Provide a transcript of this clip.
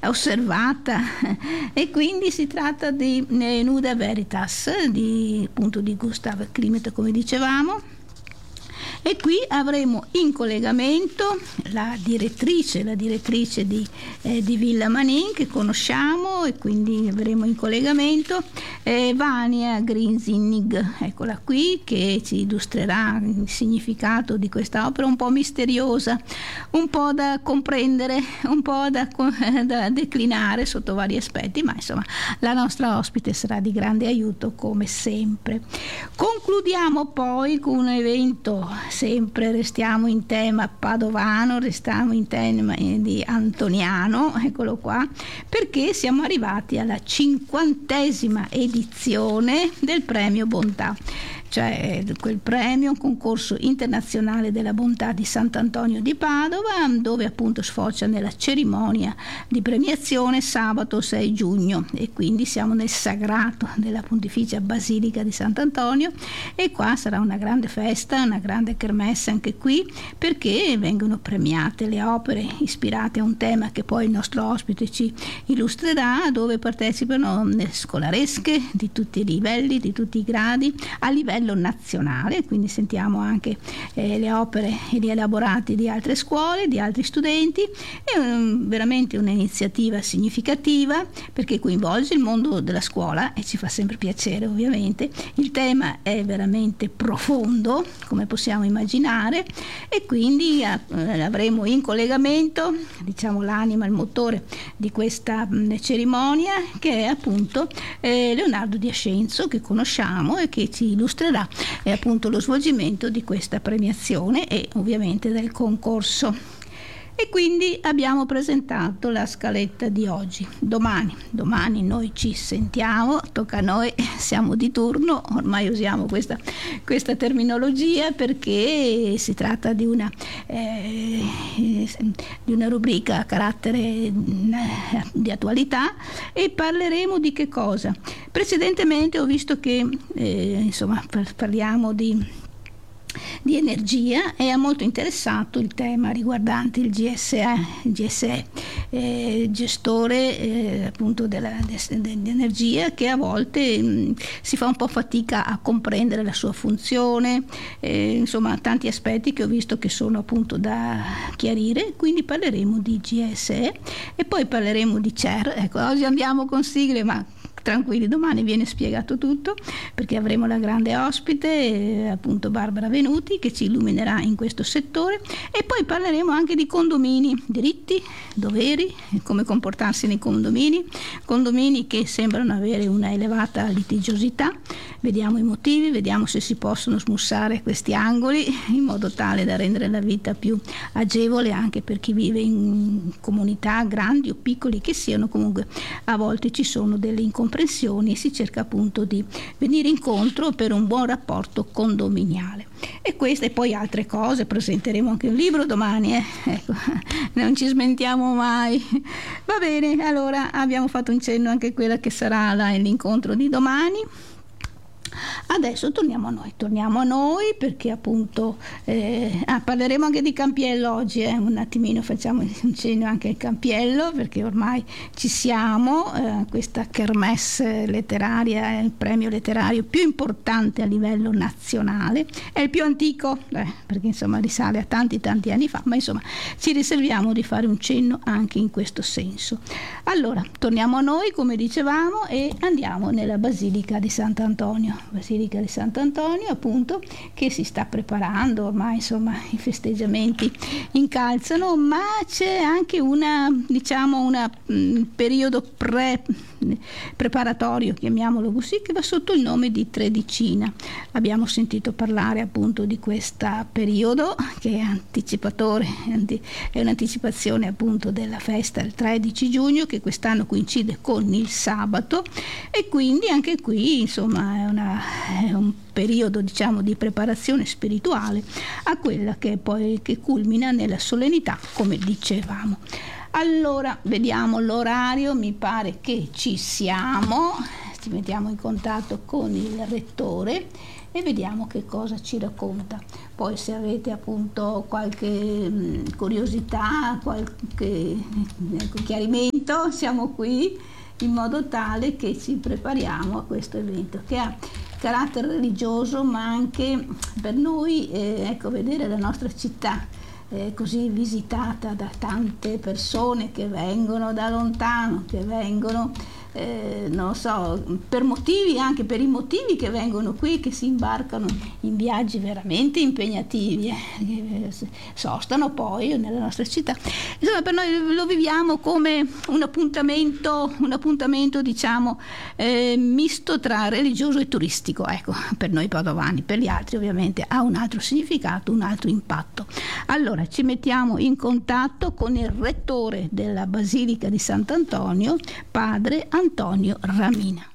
osservata e quindi si tratta di Nuda Veritas appunto di Gustav Klimt, come dicevamo. E qui avremo in collegamento la direttrice di Villa Manin, che conosciamo, e quindi avremo in collegamento Vania Grinzinnig, eccola qui, che ci illustrerà il significato di questa opera un po' misteriosa, un po' da comprendere, un po' da declinare sotto vari aspetti, ma insomma la nostra ospite sarà di grande aiuto come sempre. Concludiamo poi con un evento, sempre restiamo in tema padovano, restiamo in tema di Antoniano, eccolo qua, perché siamo arrivati alla 50ª edizione del Premio Bontà, cioè quel premio, un concorso internazionale della bontà di Sant'Antonio di Padova, dove appunto sfocia nella cerimonia di premiazione sabato 6 giugno, e quindi siamo nel sagrato della Pontificia Basilica di Sant'Antonio, e qua sarà una grande festa, una grande kermesse anche qui, perché vengono premiate le opere ispirate a un tema che poi il nostro ospite ci illustrerà, dove partecipano scolaresche di tutti i livelli, di tutti i gradi, a livello nazionale, quindi sentiamo anche le opere e gli elaborati di altre scuole, di altri studenti. È veramente un'iniziativa significativa, perché coinvolge il mondo della scuola e ci fa sempre piacere, ovviamente. Il tema è veramente profondo, come possiamo immaginare, e quindi avremo in collegamento, diciamo, l'anima, il motore di questa cerimonia, che è appunto Leonardo Di Ascenzo, che conosciamo e che ci illustrerà appunto lo svolgimento di questa premiazione e ovviamente del concorso. E quindi abbiamo presentato la scaletta di oggi. Domani noi ci sentiamo, tocca a noi, siamo di turno, ormai usiamo questa terminologia, perché si tratta di una rubrica a carattere di attualità, e parleremo di che cosa? Precedentemente ho visto che insomma parliamo di energia, e ha molto interessato il tema riguardante il GSE, gestore appunto dell'energia, che a volte si fa un po' fatica a comprendere la sua funzione, insomma tanti aspetti che ho visto che sono appunto da chiarire. Quindi parleremo di GSE e poi parleremo di CER. Ecco, oggi andiamo con sigle, ma tranquilli, domani viene spiegato tutto, perché avremo la grande ospite, appunto Barbara Venuti, che ci illuminerà in questo settore. E poi parleremo anche di condomini, diritti, doveri, come comportarsi nei condomini che sembrano avere una elevata litigiosità. Vediamo i motivi, vediamo se si possono smussare questi angoli in modo tale da rendere la vita più agevole anche per chi vive in comunità grandi o piccoli che siano. Comunque a volte ci sono delle incomprensioni e si cerca appunto di venire incontro per un buon rapporto condominiale. E queste e poi altre cose, presenteremo anche un libro domani, ecco, non ci smentiamo mai. Va bene, allora abbiamo fatto un cenno anche a quella che sarà l'incontro di domani. Adesso torniamo a noi perché appunto parleremo anche di Campiello oggi, un attimino facciamo un cenno anche al Campiello, perché ormai ci siamo, questa kermesse letteraria è il premio letterario più importante a livello nazionale, è il più antico, perché insomma risale a tanti anni fa, ma insomma ci riserviamo di fare un cenno anche in questo senso. Allora torniamo a noi, come dicevamo, e andiamo nella Basilica di Sant'Antonio appunto, che si sta preparando ormai, insomma i festeggiamenti incalzano, ma c'è anche un periodo preparatorio, chiamiamolo così, che va sotto il nome di Tredicina. Abbiamo sentito parlare appunto di questo periodo che è anticipatore, è un'anticipazione appunto della festa il 13 giugno, che quest'anno coincide con il sabato, e quindi anche qui insomma è un periodo, diciamo, di preparazione spirituale a quella che poi culmina nella solennità, come dicevamo. Allora vediamo l'orario, mi pare che ci siamo, ci mettiamo in contatto con il rettore e vediamo che cosa ci racconta. Poi se avete appunto qualche curiosità, qualche chiarimento evento, siamo qui in modo tale che ci prepariamo a questo evento che ha carattere religioso, ma anche per noi ecco, vedere la nostra città così visitata da tante persone che vengono da lontano, che vengono non so, per motivi, anche per i motivi che vengono qui, che si imbarcano in viaggi veramente impegnativi, sostano poi nella nostra città. Insomma, per noi lo viviamo come un appuntamento diciamo misto tra religioso e turistico, ecco, per noi padovani. Per gli altri ovviamente ha un altro significato, un altro impatto. Allora ci mettiamo in contatto con il rettore della Basilica di Sant'Antonio, padre Antonio Ramina.